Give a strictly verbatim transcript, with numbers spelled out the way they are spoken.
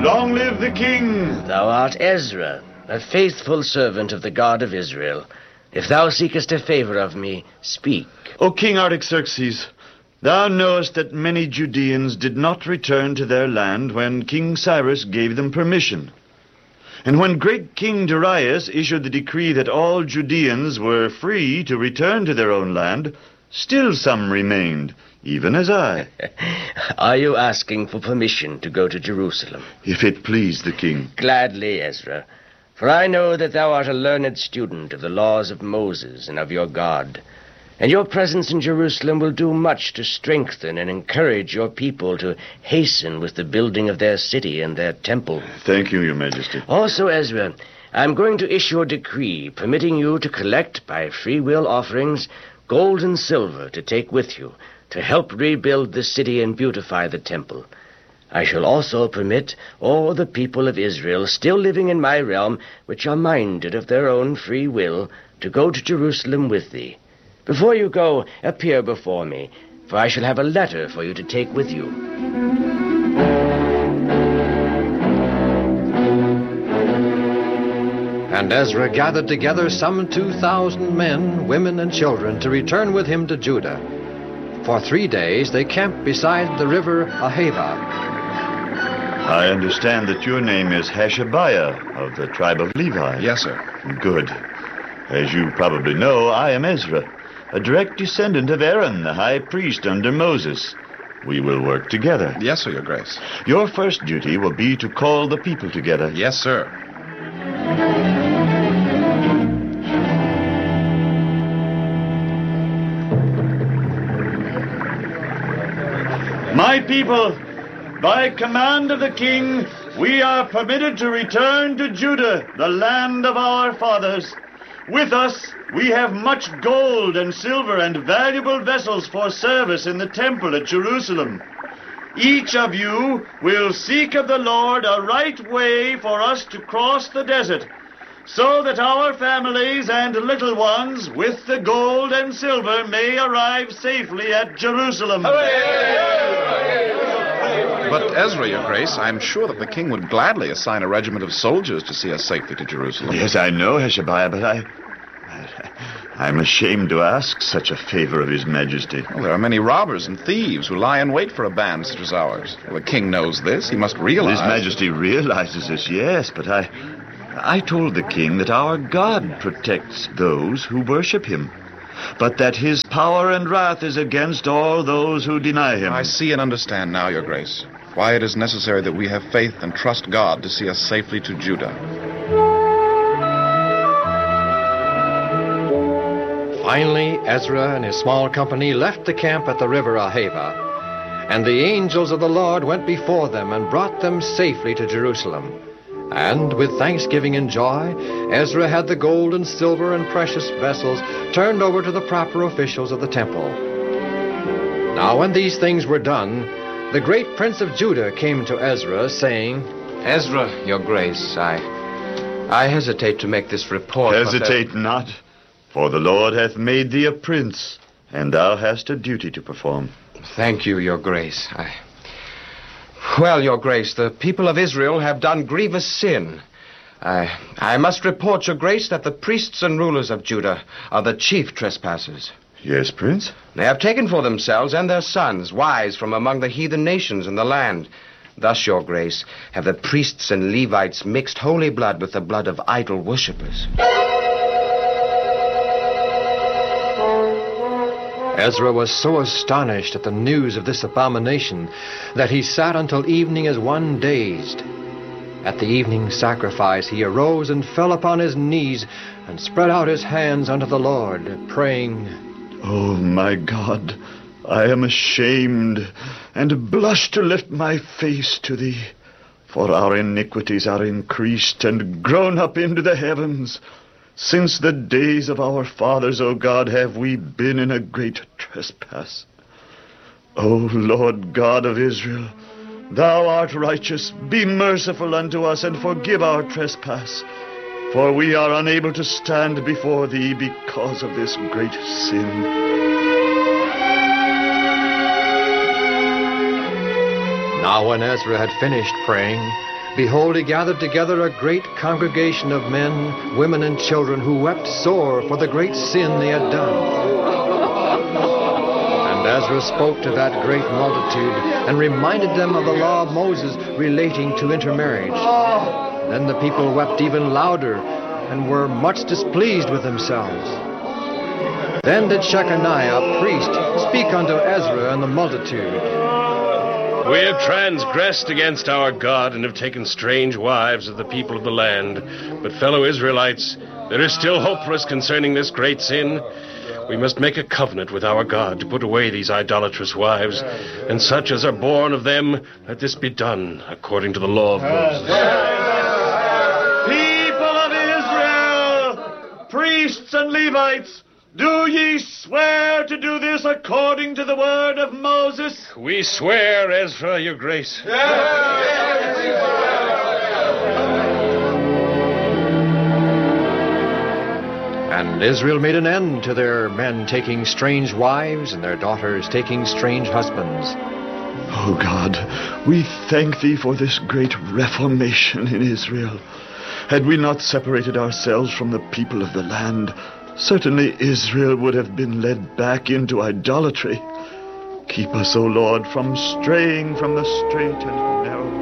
Long live the king! Thou art Ezra, a faithful servant of the God of Israel. If thou seekest a favor of me, speak. O King Artaxerxes, thou knowest that many Judeans did not return to their land when King Cyrus gave them permission. And when great King Darius issued the decree that all Judeans were free to return to their own land, still some remained, even as I. Are you asking for permission to go to Jerusalem? If it please the king. Gladly, Ezra. For I know that thou art a learned student of the laws of Moses and of your God. And your presence in Jerusalem will do much to strengthen and encourage your people to hasten with the building of their city and their temple. Thank you, your majesty. Also, Ezra, I'm going to issue a decree permitting you to collect by free will offerings gold and silver to take with you to help rebuild the city and beautify the temple. I shall also permit all the people of Israel still living in my realm, which are minded of their own free will, to go to Jerusalem with thee. Before you go, appear before me, for I shall have a letter for you to take with you. And Ezra gathered together some two thousand men, women, and children to return with him to Judah. For three days they camped beside the river Ahava. I understand that your name is Hashabiah of the tribe of Levi. Yes, sir. Good. As you probably know, I am Ezra, a direct descendant of Aaron, the high priest under Moses. We will work together. Yes, sir, your grace. Your first duty will be to call the people together. Yes, sir. My people, by command of the king, we are permitted to return to Judah, the land of our fathers. With us, we have much gold and silver and valuable vessels for service in the temple at Jerusalem. Each of you will seek of the Lord a right way for us to cross the desert, so that our families and little ones with the gold and silver may arrive safely at Jerusalem. But Ezra, your grace, I'm sure that the king would gladly assign a regiment of soldiers to see us safely to Jerusalem. Yes, I know, Hashabiah, but I... I'm ashamed to ask such a favor of His Majesty. Well, there are many robbers and thieves who lie in wait for a band such as ours. Well, the king knows this. He must realize... His Majesty realizes this, yes, but I... I told the king that our God protects those who worship him, but that his power and wrath is against all those who deny him. I see and understand now, your grace, why it is necessary that we have faith and trust God to see us safely to Judah. Finally, Ezra and his small company left the camp at the river Ahava, and the angels of the Lord went before them and brought them safely to Jerusalem. And with thanksgiving and joy, Ezra had the gold and silver and precious vessels turned over to the proper officials of the temple. Now when these things were done, the great prince of Judah came to Ezra, saying, Ezra, your grace, I... I hesitate to make this report. Hesitate but, uh... not, for the Lord hath made thee a prince, and thou hast a duty to perform. Thank you, your grace. I... Well, your grace, the people of Israel have done grievous sin. I, I must report, your grace, that the priests and rulers of Judah are the chief trespassers. Yes, Prince? They have taken for themselves and their sons wives from among the heathen nations in the land. Thus, your grace, have the priests and Levites mixed holy blood with the blood of idol worshippers. Ezra was so astonished at the news of this abomination that he sat until evening as one dazed. At the evening sacrifice he arose and fell upon his knees and spread out his hands unto the Lord, praying, Oh, my God, I am ashamed and blush to lift my face to thee, for our iniquities are increased and grown up into the heavens. Since the days of our fathers, O God, have we been in a great trespass. O Lord God of Israel, thou art righteous. Be merciful unto us and forgive our trespass, for we are unable to stand before thee because of this great sin. Now when Ezra had finished praying, behold, he gathered together a great congregation of men, women, and children who wept sore for the great sin they had done. And Ezra spoke to that great multitude and reminded them of the law of Moses relating to intermarriage. Then the people wept even louder and were much displeased with themselves. Then did Shechaniah, a priest, speak unto Ezra and the multitude. We have transgressed against our God and have taken strange wives of the people of the land. But, fellow Israelites, there is still hope for us concerning this great sin. We must make a covenant with our God to put away these idolatrous wives, and such as are born of them, let this be done according to the law of Moses. People of Israel, priests and Levites, do ye swear to do this according to the word of Moses? We swear, Ezra, your grace. And Israel made an end to their men taking strange wives and their daughters taking strange husbands. O God, we thank thee for this great reformation in Israel. Had we not separated ourselves from the people of the land, certainly Israel would have been led back into idolatry. Keep us, O Lord, from straying from the straight and narrow